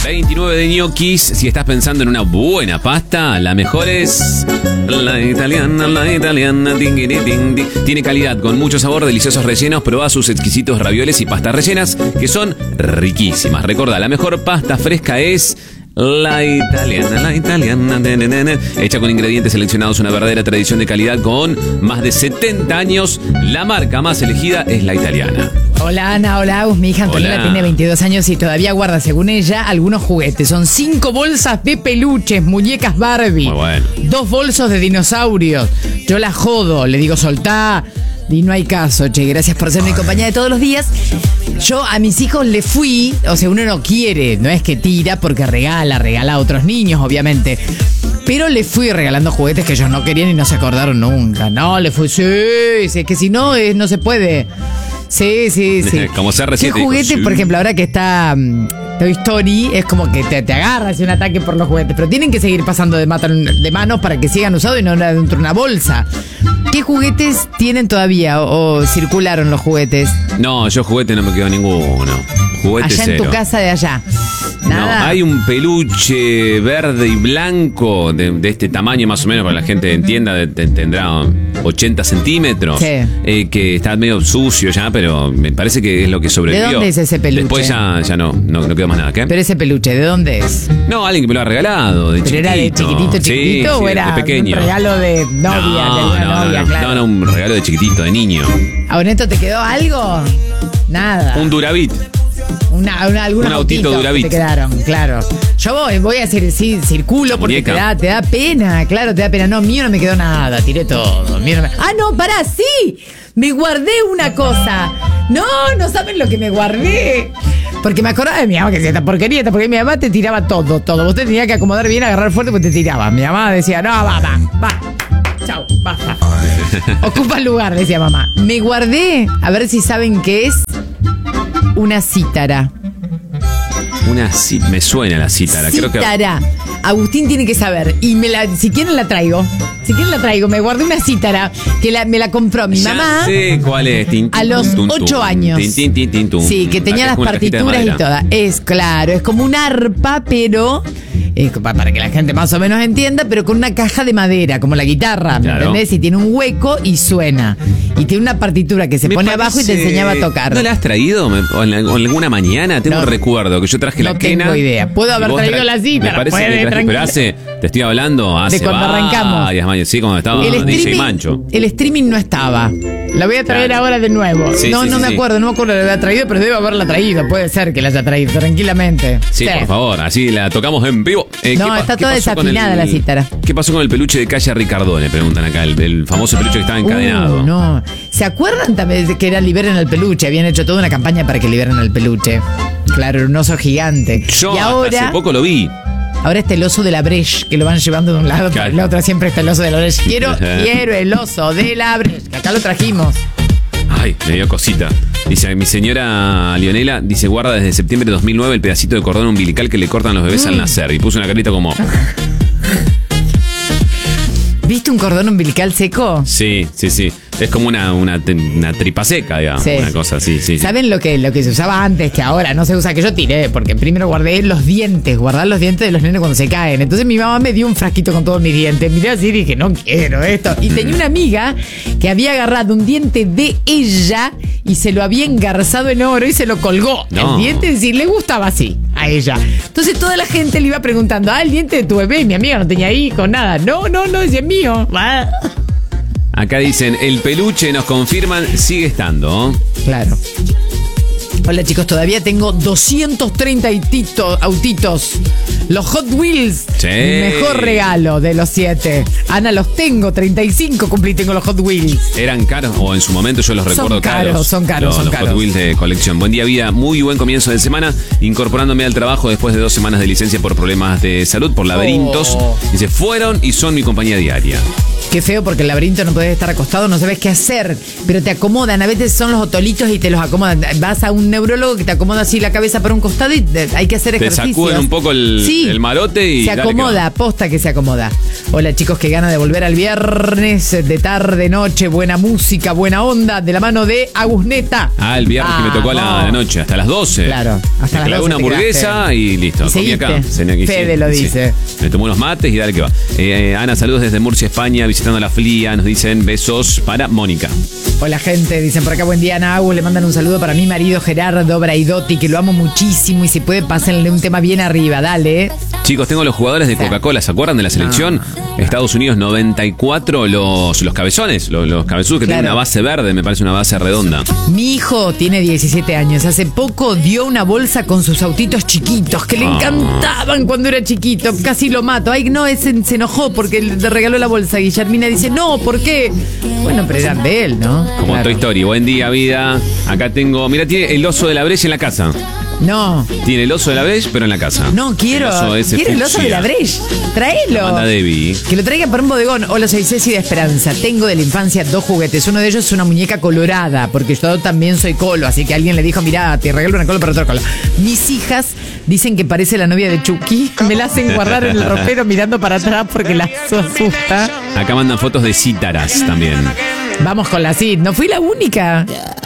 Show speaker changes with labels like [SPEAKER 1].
[SPEAKER 1] 29 de ñoquis. Si estás pensando en una buena pasta, la mejor es la italiana. Tiene calidad, con mucho sabor, deliciosos rellenos. Probá sus exquisitos ravioles y pastas rellenas, que son riquísimas. Recordá, la mejor pasta fresca es la italiana. Hecha con ingredientes seleccionados, una verdadera tradición de calidad con más de 70 años. La marca más elegida es la italiana.
[SPEAKER 2] Hola Ana, hola Agus, mi hija Antonella tiene 22 años y todavía guarda, según ella, algunos juguetes. Son 5 bolsas de peluches, muñecas Barbie.
[SPEAKER 1] Muy bueno.
[SPEAKER 2] 2 bolsos de dinosaurios. Yo la jodo, le digo soltá. Y no hay caso, che, gracias por ser mi compañía de todos los días. Yo a mis hijos le fui, o sea, uno no quiere, no es que tira porque regala a otros niños, obviamente. Pero le fui regalando juguetes que ellos no querían y no se acordaron nunca. No, le fui, sí, es que si no, no se puede. Sí.
[SPEAKER 1] Como CR7.
[SPEAKER 2] ¿Qué juguete, por ejemplo, ahora que está Toy Story, es como que te agarras un ataque por los juguetes, pero tienen que seguir pasando de manos para que sigan usados y no dentro de una bolsa. ¿Qué juguetes tienen todavía o circularon los juguetes?
[SPEAKER 1] No, yo juguete no me quedo ninguno. Juguete
[SPEAKER 2] allá
[SPEAKER 1] cero.
[SPEAKER 2] En tu casa de allá. Nada.
[SPEAKER 1] No, hay un peluche verde y blanco de este tamaño más o menos, para que la gente entienda, tendrá 80 centímetros.
[SPEAKER 2] Sí.
[SPEAKER 1] Que está medio sucio ya, pero me parece que es lo que sobrevivió.
[SPEAKER 2] ¿De dónde es ese peluche?
[SPEAKER 1] Después ya no quedó más nada. ¿Qué?
[SPEAKER 2] Pero ese peluche, ¿de dónde es?
[SPEAKER 1] No, alguien que me lo ha regalado, de chiquitito.
[SPEAKER 2] ¿Pero era de chiquitito
[SPEAKER 1] sí,
[SPEAKER 2] o era
[SPEAKER 1] de pequeño?
[SPEAKER 2] Un regalo de novia, claro?
[SPEAKER 1] No, un regalo de chiquitito, de niño.
[SPEAKER 2] ¿A Boneto te quedó algo? Nada.
[SPEAKER 1] Un Duravit.
[SPEAKER 2] Algún
[SPEAKER 1] autito Duravit.
[SPEAKER 2] Te quedaron, claro. Yo voy a decir, sí, circulo porque te da pena, claro, te da pena. No, mío no me quedó nada, tiré todo. No, pará, sí. Me guardé una cosa. No saben lo que me guardé. Porque me acordaba de mi mamá que decía esta porquería, porque mi mamá te tiraba todo. Vos te tenías que acomodar bien, agarrar fuerte, porque te tiraba. Mi mamá decía, no, va. Chau, basta. Ocupa el lugar, decía mamá. Me guardé, a ver si saben qué es, una cítara.
[SPEAKER 1] Me suena la cítara.
[SPEAKER 2] Cítara.
[SPEAKER 1] Creo que...
[SPEAKER 2] Agustín tiene que saber. Y si quieren la traigo. Me guardé una cítara que me la compró mi mamá.
[SPEAKER 1] Sí, ¿cuál es?
[SPEAKER 2] A los 8 años. Sí, que tenía las partituras y todas. Es claro, es como un arpa, pero... para que la gente más o menos entienda, pero con una caja de madera, como la guitarra, ¿me entendés? Y tiene un hueco y suena. Y tiene una partitura que se pone abajo y te enseñaba a tocar.
[SPEAKER 1] ¿No la has traído? ¿O en alguna mañana? Tengo un recuerdo que yo traje la quena.
[SPEAKER 2] No tengo idea. Puedo haber traído la cítara.
[SPEAKER 1] Me parece que traje, pero te estoy hablando hace
[SPEAKER 2] de cuando arrancamos.
[SPEAKER 1] Sí, cuando estaba DJ Mancho.
[SPEAKER 2] El streaming no estaba. La voy a traer ahora de nuevo. No me acuerdo la había traído, pero debo haberla traído. Puede ser que la haya traído tranquilamente.
[SPEAKER 1] Sí, por favor, así la tocamos en vivo.
[SPEAKER 2] Está toda desafinada la cítara.
[SPEAKER 1] ¿Qué pasó con el peluche de Calle Ricardone? Preguntan acá, el famoso peluche que estaba encadenado.
[SPEAKER 2] No. ¿Se acuerdan también de que era Liberen al Peluche? Habían hecho toda una campaña para que liberen al peluche. Claro, era un oso gigante.
[SPEAKER 1] Yo hace poco lo vi.
[SPEAKER 2] Ahora está el oso de la Breche, que lo van llevando de un lado para el otro. Siempre está el oso de la Breche. Quiero el oso de la Breche, que acá lo trajimos.
[SPEAKER 1] Ay, me dio cosita. Dice, mi señora Leonela, dice, guarda desde septiembre de 2009 el pedacito de cordón umbilical que le cortan los bebés al nacer. Y puso una carita como...
[SPEAKER 2] ¿Viste un cordón umbilical seco?
[SPEAKER 1] Sí. Es como una tripa seca, digamos. Sí. Una cosa así, sí.
[SPEAKER 2] ¿Saben lo que se usaba antes, que ahora no se usa? Que yo tiré, porque primero guardé guardar los dientes de los nenes cuando se caen. Entonces mi mamá me dio un frasquito con todos mis dientes. Miré así y dije, no quiero esto. Y tenía una amiga que había agarrado un diente de ella y se lo había engarzado en oro y se lo colgó. No. El diente, sí, le gustaba así a ella. Entonces toda la gente le iba preguntando, el diente de tu bebé. Y mi amiga no tenía hijos, nada. No, ese es mío.
[SPEAKER 1] Acá dicen, el peluche, nos confirman, sigue estando.
[SPEAKER 2] Claro. Hola chicos, todavía tengo 230 autitos. Los Hot Wheels.
[SPEAKER 1] Sí.
[SPEAKER 2] Mejor regalo de los 7. Ana, los tengo, 35 cumplí, tengo los Hot Wheels.
[SPEAKER 1] ¿Eran caros o en su momento yo los recuerdo caros?
[SPEAKER 2] Son caros.
[SPEAKER 1] Los Hot Wheels de colección. Buen día, vida. Muy buen comienzo de semana. Incorporándome al trabajo después de 2 semanas de licencia por problemas de salud, por laberintos. Dice, fueron y son mi compañía diaria.
[SPEAKER 2] Qué feo porque el laberinto no podés estar acostado, no sabes qué hacer, pero te acomodan. A veces son los otolitos y te los acomodan. Vas a un neurólogo que te acomoda así la cabeza para un costado y hay que hacer ejercicios.
[SPEAKER 1] Te sacuden un poco el marote y
[SPEAKER 2] se acomoda, posta que se acomoda. Hola chicos, qué gana de volver al viernes, de tarde, noche, buena música, buena onda, de la mano de Agusneta.
[SPEAKER 1] El viernes que me tocó a la noche, hasta las 12.
[SPEAKER 2] Claro, hasta las 12.
[SPEAKER 1] Una hamburguesa y listo, comí acá.
[SPEAKER 2] Fede lo dice.
[SPEAKER 1] Me tomó unos mates y dale que va. Ana, saludos desde Murcia, España, visitando la Flia. Nos dicen besos para Mónica.
[SPEAKER 2] Hola gente, dicen por acá buen día Ana Agus, le mandan un saludo para mi marido Gerardo Braidotti, que lo amo muchísimo y si puede pásenle un tema bien arriba, dale.
[SPEAKER 1] Chicos, tengo los jugadores de Coca-Cola, ¿se acuerdan de la selección? Estados Unidos 94, los cabezones, los cabezudos que tienen una base verde, me parece una base redonda.
[SPEAKER 2] Mi hijo tiene 17 años, hace poco dio una bolsa con sus autitos chiquitos que le encantaban cuando era chiquito, casi lo mato. Ay, no, se enojó porque le regaló la bolsa. Guillermina dice, no, ¿por qué? Bueno, pero eran de él, ¿no?
[SPEAKER 1] Como Toy Story, buen día, vida. Acá tengo, mira, tiene el oso de la Breche en la casa.
[SPEAKER 2] No.
[SPEAKER 1] Tiene el oso de la Breche, pero en la casa.
[SPEAKER 2] No, quiero el oso de la Breche. Tráelo.
[SPEAKER 1] Manda Debbie.
[SPEAKER 2] Que lo traiga para un bodegón. Hola, soy Ceci de Esperanza. Tengo de la infancia 2 juguetes. Uno de ellos es una muñeca colorada, porque yo también soy colo. Así que alguien le dijo, mirá, te regalo una colo para otro colo. Mis hijas dicen que parece la novia de Chucky. Me la hacen guardar en el ropero mirando para atrás porque la asusta.
[SPEAKER 1] Acá mandan fotos de cítaras también.
[SPEAKER 2] Vamos con la CID. No fui la única.